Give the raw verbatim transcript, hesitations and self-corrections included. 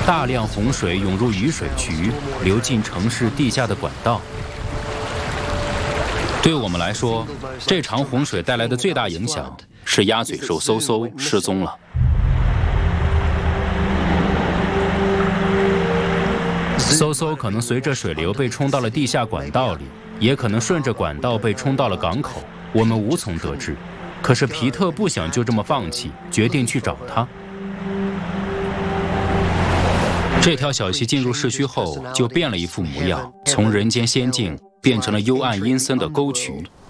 大量洪水涌入雨水渠，流进城市地下的管道。对我们来说，这场洪水带来的最大影响是鸭嘴兽嗖嗖失踪了。嗖嗖可能随着水流被冲到了地下管道里，也可能顺着管道被冲到了港口，我们无从得知。可是皮特不想就这么放弃，决定去找他。这条小溪进入市区后，就变了一副模样，从人间仙境变成了幽暗阴森的沟渠。